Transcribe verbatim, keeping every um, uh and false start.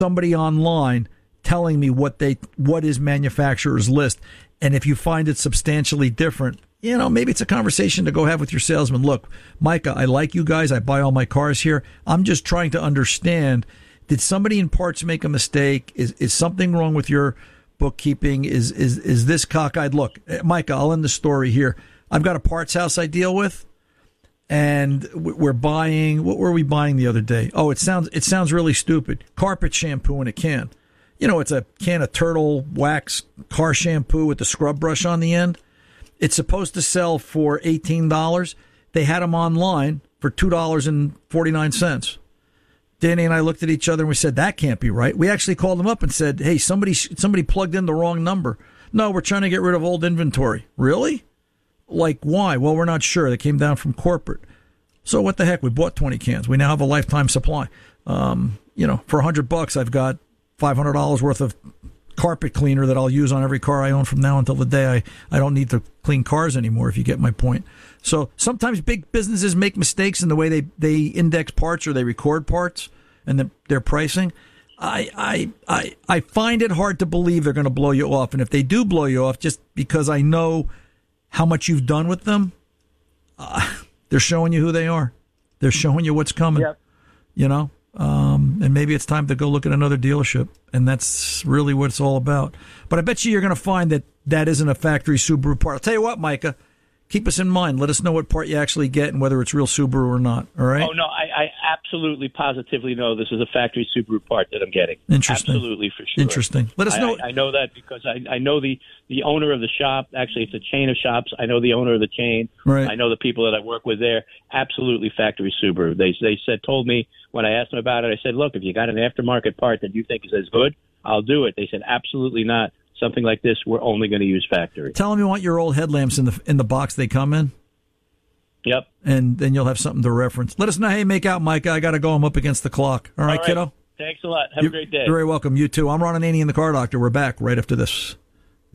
somebody online telling me what they what is manufacturer's list. And if you find it substantially different, you know, maybe it's a conversation to go have with your salesman. Look, Micah, I like you guys. I buy all my cars here. I'm just trying to understand, did somebody in parts make a mistake? Is is something wrong with your bookkeeping? Is is is this cockeyed? Look, Micah, I'll end the story here. I've got a parts house I deal with, and we're buying, what were we buying the other day? Oh, it sounds it sounds really stupid. Carpet shampoo in a can. You know, it's a can of Turtle Wax car shampoo with the scrub brush on the end. It's supposed to sell for eighteen dollars. They had them online for two dollars and forty-nine cents. Danny and I looked at each other and we said, that can't be right. We actually called them up and said, hey, somebody somebody plugged in the wrong number. No, we're trying to get rid of old inventory. Really? Like, why? Well, we're not sure. They came down from corporate. So what the heck? We bought twenty cans. We now have a lifetime supply. Um, you know, for one hundred bucks, I've got five hundred dollars worth of carpet cleaner that I'll use on every car I own from now until the day I, I don't need to clean cars anymore, if you get my point. So sometimes big businesses make mistakes in the way they, they index parts or they record parts and the, their pricing. I, I, I, I find it hard to believe they're going to blow you off. And if they do blow you off, just because I know how much you've done with them, uh, they're showing you who they are. They're showing you what's coming, yep. you know? Um, and maybe it's time to go look at another dealership, and that's really what it's all about. But I bet you you're going to find that that isn't a factory Subaru part. I'll tell you what, Micah, keep us in mind. Let us know what part you actually get and whether it's real Subaru or not. All right? Oh, no, I, I absolutely, positively know this is a factory Subaru part that I'm getting. Interesting. Absolutely, for sure. Interesting. Let us know. I, I, I know that because I, I know the, the owner of the shop. Actually, it's a chain of shops. I know the owner of the chain. Right. I know the people that I work with there. Absolutely factory Subaru. They they said, told me when I asked them about it, I said, look, if you got an aftermarket part that you think is as good, I'll do it. They said, absolutely not. Something like this, we're only going to use factory. Tell them you want your old headlamps in the in the box they come in. Yep. And then you'll have something to reference. Let us know. Hey, make out, Micah. I got to go. I'm up against the clock. All right, All right. kiddo? Thanks a lot. Have You're, a great day. You're very welcome. You too. I'm Ron Ananian, the Car Doctor. We're back right after this.